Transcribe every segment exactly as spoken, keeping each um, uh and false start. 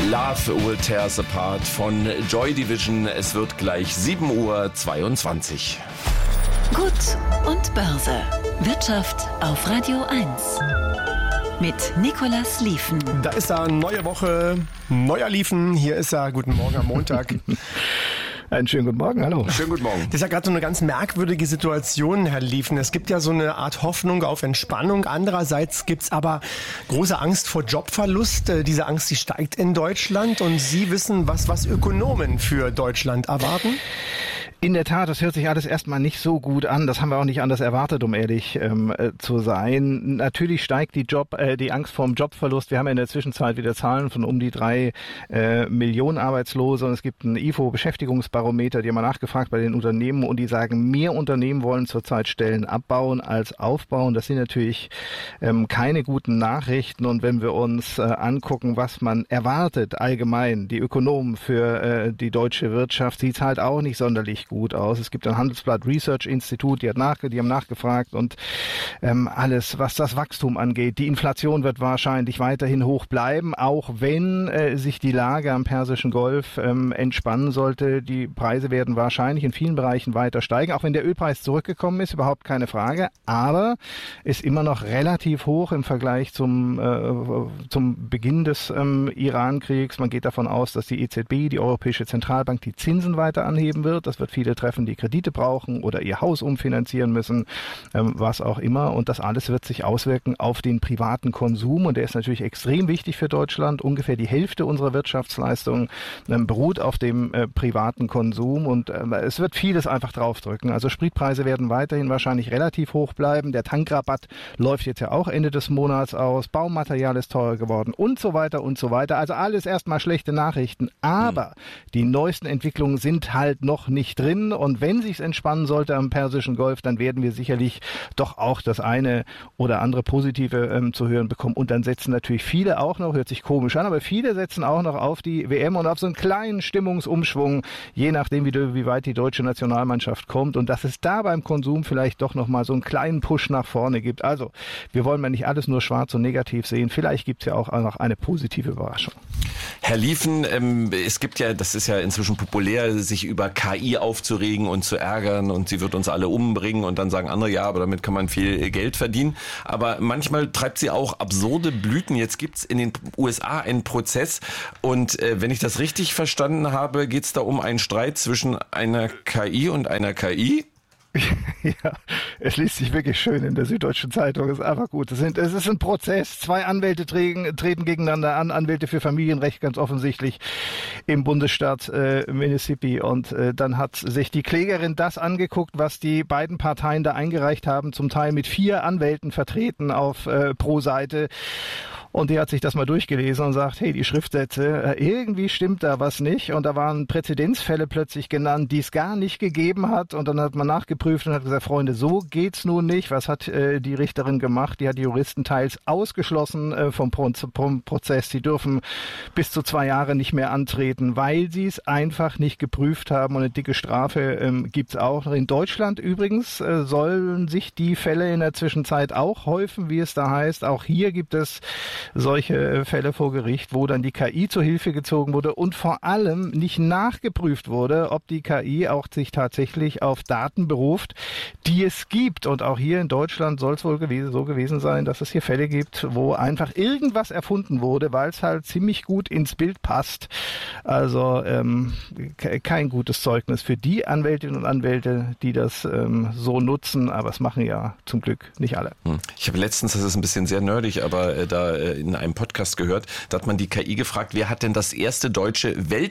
Love Will Tear Us Apart von Joy Division. Es wird gleich sieben Uhr zweiundzwanzig. Gut und Börse. Wirtschaft auf Radio eins. Mit Nicolas Lieven. Da ist er, neue Woche, neuer Lieven. Hier ist er, guten Morgen am Montag. Einen schönen guten Morgen, hallo. Schönen guten Morgen. Das ist ja gerade so eine ganz merkwürdige Situation, Herr Lieven. Es gibt ja so eine Art Hoffnung auf Entspannung. Andererseits gibt es aber große Angst vor Jobverlust. Diese Angst, die steigt in Deutschland. Und Sie wissen, was, was Ökonomen für Deutschland erwarten? In der Tat, das hört sich alles erstmal nicht so gut an. Das haben wir auch nicht anders erwartet, um ehrlich ähm, äh, zu sein. Natürlich steigt die Job, äh, die Angst vor dem Jobverlust. Wir haben ja in der Zwischenzeit wieder Zahlen von um die drei äh, Millionen Arbeitslose. Und es gibt ein I F O-Beschäftigungsbarometer, die haben wir nachgefragt bei den Unternehmen. Und die sagen, mehr Unternehmen wollen zurzeit Stellen abbauen als aufbauen. Das sind natürlich ähm, keine guten Nachrichten. Und wenn wir uns äh, angucken, was man erwartet allgemein, die Ökonomen für äh, die deutsche Wirtschaft, sieht es halt auch nicht sonderlich gut aus. Es gibt ein Handelsblatt Research Institut, die, hat nach, die haben nachgefragt und ähm, alles, was das Wachstum angeht. Die Inflation wird wahrscheinlich weiterhin hoch bleiben, auch wenn äh, sich die Lage am Persischen Golf ähm, entspannen sollte. Die Preise werden wahrscheinlich in vielen Bereichen weiter steigen, auch wenn der Ölpreis zurückgekommen ist, überhaupt keine Frage, aber ist immer noch relativ hoch im Vergleich zum, äh, zum Beginn des ähm, Iran-Kriegs. Man geht davon aus, dass die E Z B, die Europäische Zentralbank, die Zinsen weiter anheben wird. Das wird viele treffen, die Kredite brauchen oder ihr Haus umfinanzieren müssen, ähm, was auch immer. Und das alles wird sich auswirken auf den privaten Konsum. Und der ist natürlich extrem wichtig für Deutschland. Ungefähr die Hälfte unserer Wirtschaftsleistung ähm, beruht auf dem äh, privaten Konsum. Und äh, es wird vieles einfach draufdrücken. Also Spritpreise werden weiterhin wahrscheinlich relativ hoch bleiben. Der Tankrabatt läuft jetzt ja auch Ende des Monats aus. Baumaterial ist teurer geworden und so weiter und so weiter. Also alles erstmal schlechte Nachrichten. Aber mhm. die neuesten Entwicklungen sind halt noch nicht drin. Und wenn sich's entspannen sollte am Persischen Golf, dann werden wir sicherlich doch auch das eine oder andere Positive ähm, zu hören bekommen. Und dann setzen natürlich viele auch noch, hört sich komisch an, aber viele setzen auch noch auf die W M und auf so einen kleinen Stimmungsumschwung, je nachdem, wie, wie weit die deutsche Nationalmannschaft kommt. Und dass es da beim Konsum vielleicht doch noch mal so einen kleinen Push nach vorne gibt. Also, wir wollen mal nicht alles nur schwarz und negativ sehen. Vielleicht gibt's ja auch noch eine positive Überraschung. Herr Lieven, ähm, es gibt ja, das ist ja inzwischen populär, sich über K I aufzuregen und zu ärgern und sie wird uns alle umbringen und dann sagen andere, ja, aber damit kann man viel Geld verdienen. Aber manchmal treibt sie auch absurde Blüten. Jetzt gibt's in den U S A einen Prozess und äh, wenn ich das richtig verstanden habe, geht's da um einen Streit zwischen einer K I und einer K I. Ja, es liest sich wirklich schön in der Süddeutschen Zeitung. Es ist einfach gut. Es, sind, es ist ein Prozess. Zwei Anwälte treten, treten gegeneinander an. Anwälte für Familienrecht ganz offensichtlich im Bundesstaat äh, Mississippi. Und äh, dann hat sich die Klägerin das angeguckt, was die beiden Parteien da eingereicht haben. Zum Teil mit vier Anwälten vertreten auf äh, pro Seite. Und die hat sich das mal durchgelesen und sagt, hey, die Schriftsätze, irgendwie stimmt da was nicht. Und da waren Präzedenzfälle plötzlich genannt, die es gar nicht gegeben hat. Und dann hat man nachgeprüft und hat gesagt, Freunde, so geht's nun nicht. Was hat äh, die Richterin gemacht? Die hat die Juristen teils ausgeschlossen äh, vom, Pro- vom Prozess. Sie dürfen bis zu zwei Jahre nicht mehr antreten, weil sie es einfach nicht geprüft haben. Und eine dicke Strafe ähm, gibt's auch. In Deutschland übrigens äh, sollen sich die Fälle in der Zwischenzeit auch häufen, wie es da heißt. Auch hier gibt es solche Fälle vor Gericht, wo dann die K I zur Hilfe gezogen wurde und vor allem nicht nachgeprüft wurde, ob die K I auch sich tatsächlich auf Daten beruft, die es gibt. Und auch hier in Deutschland soll es wohl gewesen, so gewesen sein, dass es hier Fälle gibt, wo einfach irgendwas erfunden wurde, weil es halt ziemlich gut ins Bild passt. Also ähm, kein gutes Zeugnis für die Anwältinnen und Anwälte, die das ähm, so nutzen, aber es machen ja zum Glück nicht alle. Ich habe letztens, das ist ein bisschen sehr nerdig, aber äh, da äh, in einem Podcast gehört, da hat man die K I gefragt, wer hat denn das erste deutsche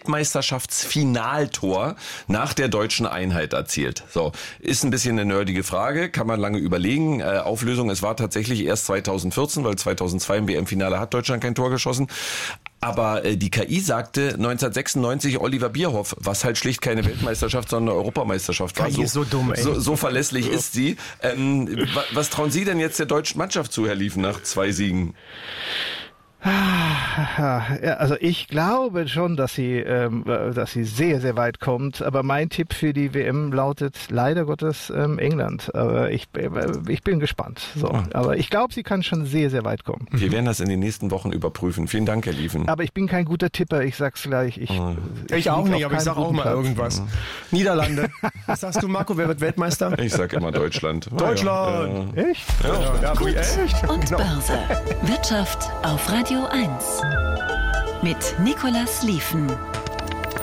Weltmeisterschaftsfinaltor nach der deutschen Einheit erzielt? So, ist ein bisschen eine nerdige Frage, kann man lange überlegen. Äh, Auflösung, es war tatsächlich erst zweitausendvierzehn, weil zweitausendzwei im W M-Finale hat Deutschland kein Tor geschossen. Aber äh, die K I sagte neunzehnhundertsechsundneunzig Oliver Bierhoff, was halt schlicht keine Weltmeisterschaft, sondern eine Europameisterschaft war. K I ist so dumm, ey. So, so verlässlich ist sie. Ähm, was trauen Sie denn jetzt der deutschen Mannschaft zu, Herr Lieven, nach zwei Siegen? Ja, also ich glaube schon, dass sie, ähm, dass sie sehr, sehr weit kommt. Aber mein Tipp für die W M lautet leider Gottes ähm, England. Aber ich, ich bin gespannt. So, oh. Aber ich glaube, sie kann schon sehr, sehr weit kommen. Wir werden das in den nächsten Wochen überprüfen. Vielen Dank, Herr Lieven. Aber ich bin kein guter Tipper. Ich sag's gleich. Ich, oh. ich, ich auch nicht, aber ich sag auch mal Platz. irgendwas. Mhm. Niederlande. Was sagst du, Marco? Wer wird Weltmeister? Ich sag immer Deutschland. Deutschland. Ja. Echt? Ja. Ja, Gut echt? und genau. Börse. Wirtschaft auf Radio eins. Mit Nicolas Lieven.